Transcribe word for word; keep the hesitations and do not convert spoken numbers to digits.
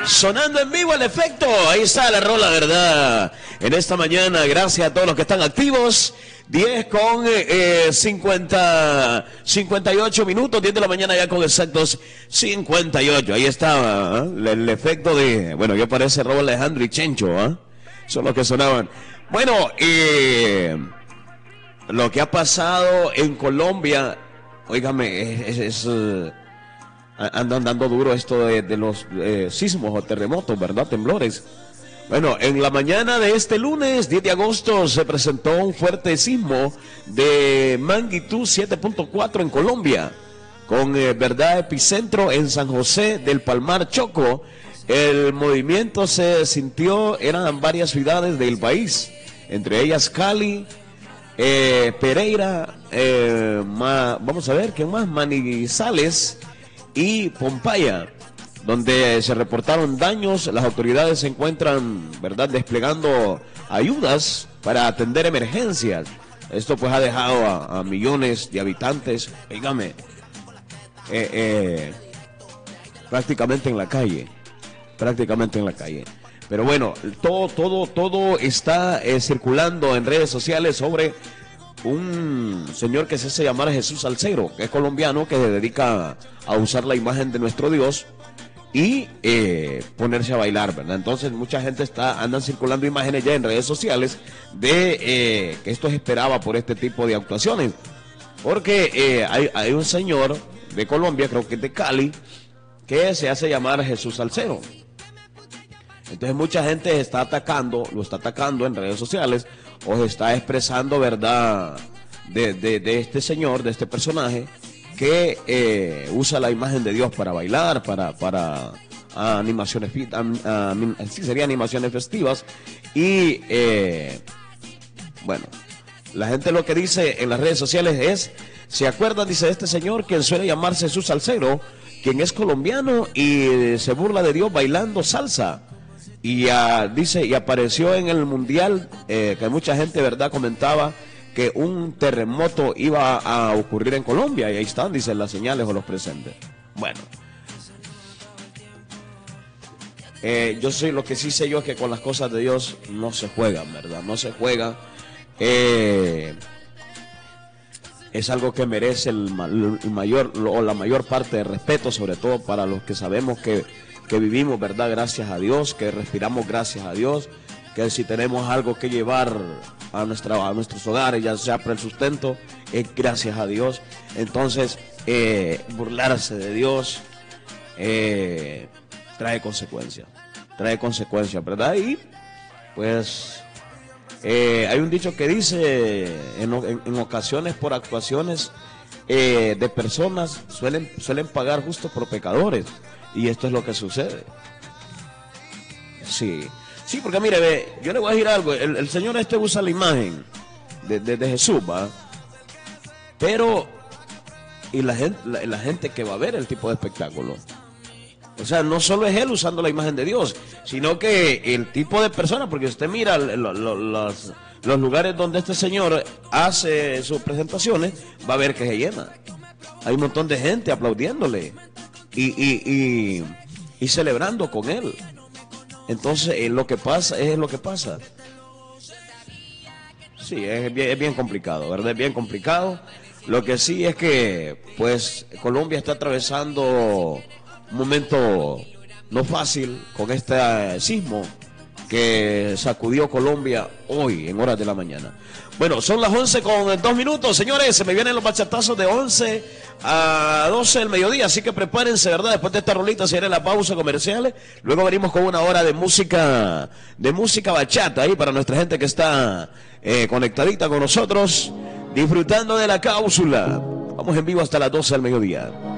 Sonando en vivo el efecto. Ahí está la rola, ¿verdad? En esta mañana, gracias a todos los que están activos. diez con eh, cincuenta, cincuenta y ocho minutos, diez de la mañana ya con exactos cincuenta y ocho. Ahí estaba ¿eh? el, el efecto de, bueno, yo parece Robo Alejandro y Chencho, ¿eh? Son los que sonaban. Bueno, eh, lo que ha pasado en Colombia, óigame, es, es, es uh, andan dando duro esto de, de los eh, sismos o terremotos, ¿verdad? Temblores. Bueno, en la mañana de este lunes, diez de agosto, se presentó un fuerte sismo de magnitud siete punto cuatro en Colombia, con eh, verdad epicentro en San José del Palmar, Chocó. El movimiento se sintió, eran varias ciudades del país, entre ellas Cali, eh, Pereira, eh, ma, vamos a ver, ¿qué más? Manizales y Pompaya, donde se reportaron daños. Las autoridades se encuentran, ¿verdad?, desplegando ayudas para atender emergencias. Esto pues ha dejado a, a millones de habitantes, dígame, eh, eh, prácticamente en la calle, prácticamente en la calle. Pero bueno, todo, todo, todo está eh, circulando en redes sociales sobre un señor que se hace llamar Jesús Salcero, que es colombiano, que se dedica a usar la imagen de nuestro Dios y eh, ponerse a bailar, ¿verdad? Entonces mucha gente está andan circulando imágenes ya en redes sociales de eh, que esto se esperaba por este tipo de actuaciones, porque eh, hay, hay un señor de Colombia, creo que es de Cali, que se hace llamar Jesús Salcero. Entonces mucha gente está atacando, lo está atacando en redes sociales, o se está expresando, ¿verdad?, de, de, de este señor, de este personaje, que eh, usa la imagen de Dios para bailar, para, para a, animaciones, a, a, sí, sería animaciones festivas. Y eh, bueno, la gente lo que dice en las redes sociales es, ¿se acuerdan? Dice este señor, quien suele llamarse Jesús Salcero, quien es colombiano y se burla de Dios bailando salsa. Y uh, dice, y apareció en el mundial, eh, que mucha gente, ¿verdad?, comentaba que un terremoto iba a ocurrir en Colombia, y ahí están, dicen las señales o los presentes. Bueno, eh, yo sé, lo que sí sé yo es que con las cosas de Dios no se juegan, ¿verdad? No se juega. Eh, es algo que merece el, el mayor, o la mayor parte de respeto, sobre todo para los que sabemos que, que vivimos, ¿verdad?, gracias a Dios, que respiramos gracias a Dios, que si tenemos algo que llevar a, nuestra, a nuestros hogares, ya sea para el sustento, es gracias a Dios. Entonces, eh, burlarse de Dios eh, trae consecuencias, trae consecuencias, ¿verdad? Y pues eh, hay un dicho que dice, en, en, en ocasiones por actuaciones eh, de personas suelen, suelen pagar justo por pecadores, y esto es lo que sucede. Sí. Sí, porque mire, ve, yo le voy a decir algo, el, el señor este usa la imagen de, de, de Jesús, ¿va? Pero, y la gente, la, la gente que va a ver el tipo de espectáculo, o sea, no solo es él usando la imagen de Dios, sino que el tipo de persona, porque usted mira lo, lo, los, los lugares donde este señor hace sus presentaciones, va a ver que se llena. Hay un montón de gente aplaudiéndole y, y, y, y celebrando con él. Entonces, eh, lo que pasa es lo que pasa. Sí, es bien, es bien complicado, ¿verdad? Es bien complicado. Lo que sí es que, pues, Colombia está atravesando un momento no fácil con este sismo que sacudió Colombia hoy en horas de la mañana. Bueno, son las once con dos minutos, señores. Se me vienen los bachatazos de once a doce del mediodía, así que prepárense, ¿verdad? Después de esta rolita se viene la pausa comercial. Luego venimos con una hora de música, de música bachata ahí para nuestra gente que está eh, conectadita con nosotros, disfrutando de la cápsula. Vamos en vivo hasta las doce del mediodía.